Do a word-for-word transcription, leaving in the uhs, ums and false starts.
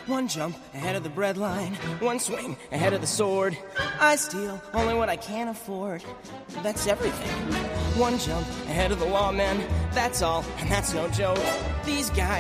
One jump ahead of the breadline, one swing ahead of the sword. I steal only what I can afford. That's everything. One jump ahead of the lawmen, that's all, and that's no joke. These guys